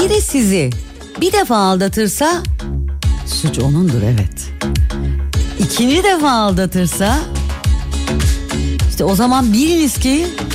biri sizi bir defa aldatırsa suç onundur, evet. İkinci defa aldatırsa işte o zaman biliniz ki